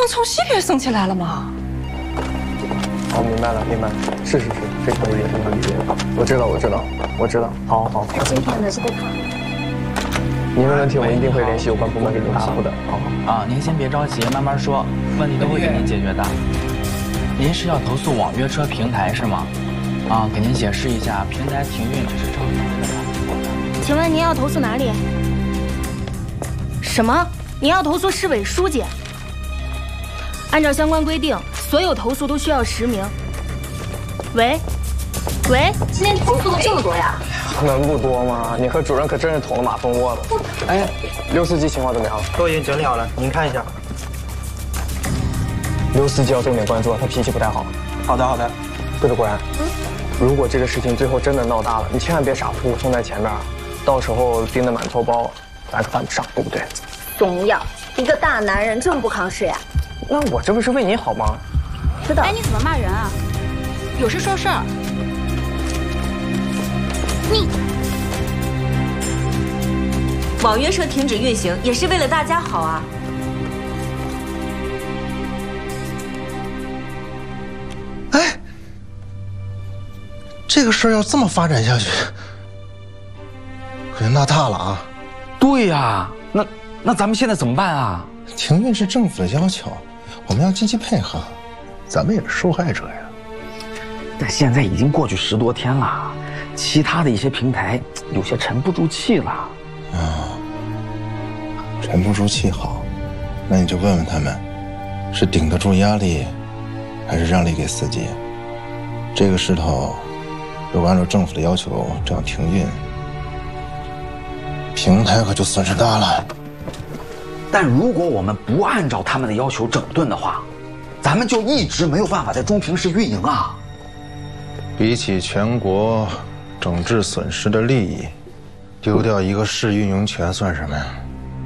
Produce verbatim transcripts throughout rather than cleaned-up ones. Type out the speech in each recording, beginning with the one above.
能从西边升起来了吗？ 哦，明白了，明白了，是是是，非常理解，非常理解。我知道，我知道，我知道。好，好，好。 今天的这个卡。 您的问题我一定会联系有关部门给您答复的。好好。 啊，您先别着急，慢慢说，问题都会给您解决的。您是要投诉网约车平台是吗？啊，给您解释一下，平台停运只是正常的。 请问您要投诉哪里？什么？您要投诉市委书记？按照相关规定，所有投诉都需要实名。喂，喂， 今天投诉的这么多呀？ 能不多吗？你和主任可真是捅了马蜂窝了。哎，刘司机情况怎么样？ 都已经整理好了，您看一下。 刘司机要重点关注，他脾气不太好。 好的，好的。 对了，果然，如果这个事情最后真的闹大了，你千万别傻乎乎冲在前面，到时候盯得满头包，咱可犯不上，对不对？ 怂样，一个大男人这么不抗事呀？ 那我这不是为你好吗？ 知道。 哎，你怎么骂人啊？有事说事儿。 你。网约车停止运行也是为了大家好啊。 哎，这个事儿要这么发展下去，可就闹大了啊！ 对呀，那那咱们现在怎么办啊？ 停运是政府的要求，我们要积极配合，咱们也是受害者呀。 但现在已经过去十多天了，其他的一些平台有些沉不住气了。 啊，沉不住气好，那你就问问他们，是顶得住压力，还是让利给司机？这个势头，如果按照政府的要求这样停运，平台可就损失大了。 但如果我们不按照他们的要求整顿的话，咱们就一直没有办法在中平市运营啊。 比起全国整治损失的利益，丢掉一个市运营权算什么呀？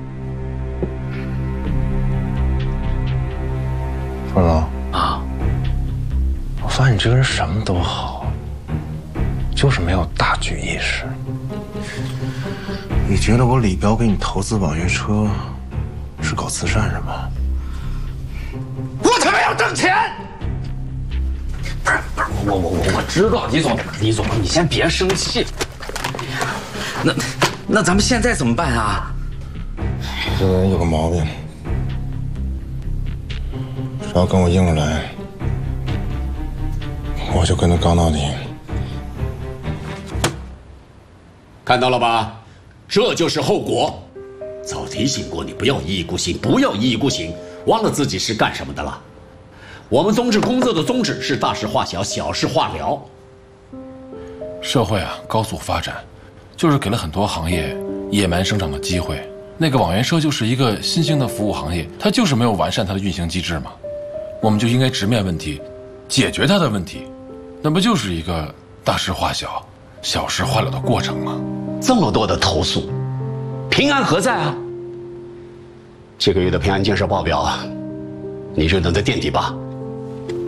冯龙啊，我发现你这个人什么都好，就是没有大局意识。你觉得我李彪给你投资网约车是搞慈善是吧？ 我他妈要挣钱！不是不是，我我我我知道，李总，李总，你先别生气。那那咱们现在怎么办啊？ 这个人有个毛病，只要跟我硬着来，我就跟他杠到底。 看到了吧？这就是后果。早提醒过你不要一意孤行，不要一意孤行，忘了自己是干什么的了。我们宗旨工作的宗旨是大事化小，小事化了。 社会啊，高速发展，就是给了很多行业野蛮生长的机会。那个网约车就是一个新兴的服务行业，它就是没有完善它的运行机制嘛。我们就应该直面问题，解决它的问题，那不就是一个大事化小，小事化了的过程吗？ 这么多的投诉，平安何在啊？这个月的平安建设报表，你认得在垫底吧？